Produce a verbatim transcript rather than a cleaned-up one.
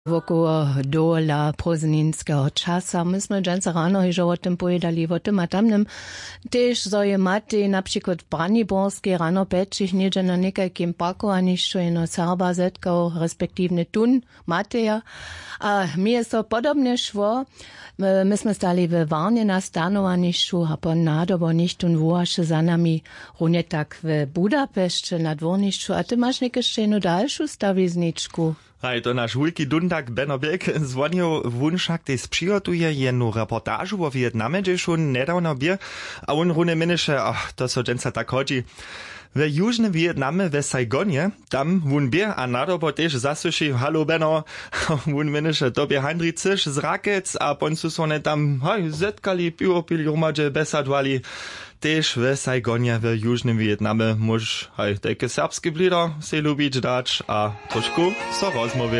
Wokoło dola poznańskiego czasa. Myśmy dżęca rano już o tym pojedali, o tym a tamnym. Też zoje maty, na przykład w Braniborskie rano peczich, niedzie na niekajkim parku, a niż jeno Serba zetkał, respektívne tun mateja. A mi jest to podobne szło. Myśmy stali w Warnie na stanu, a niż a po nadobo niż tun wołasze za nami runie tak w Budapeszcie na dworniszczu. A ty masz niekjeszcze jedną dalszą stawizniczku? Hej, to nasz wulki dundak Benno Bielk dzwonił wunszak, tej przygotuje jedną reportażu o Wietnamie, gdzie schon nedawno bie, a on runie minysze, ach, to so dżęca tak chodzi. W južnym Vietnamie, w Saigonie, tam wun bie, a nadobo też zasłyszy, halo Benno, wun minysze, tobie Heinrich Cisz z Rakec, a poncu sone tam, hej, zetkali, piwo pili, rumadže besadwali. Też w Saigonie, w južnym Vietnamie, muž, hej, takie serbskie blido se lubić dać, a trošku so rozmowie.